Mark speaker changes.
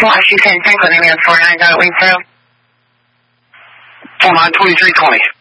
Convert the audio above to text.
Speaker 1: Washington, Franklin, area 49, got it, wing through.
Speaker 2: 492320.